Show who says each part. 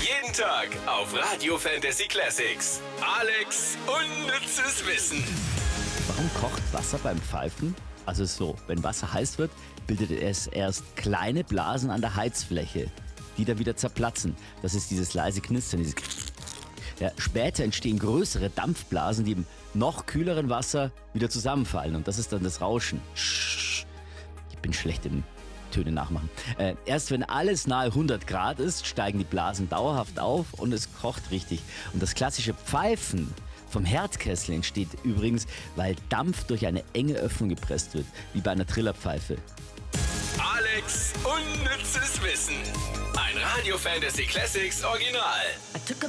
Speaker 1: Jeden Tag auf Radio Fantasy Classics. Alex unnützes Wissen.
Speaker 2: Warum kocht Wasser beim Pfeifen? Also so, wenn Wasser heiß wird, bildet es erst kleine Blasen an der Heizfläche, die dann wieder zerplatzen. Das ist dieses leise Knistern. Ja, später entstehen größere Dampfblasen, die im noch kühleren Wasser wieder zusammenfallen. Und das ist dann das Rauschen. Ich bin schlecht im Töne nachmachen. Erst wenn alles nahe 100 Grad ist, steigen die Blasen dauerhaft auf und es kocht richtig. Und das klassische Pfeifen vom Herdkessel entsteht übrigens, weil Dampf durch eine enge Öffnung gepresst wird, wie bei einer Trillerpfeife.
Speaker 1: Alex unnützes Wissen. Ein Radio Fantasy Classics Original.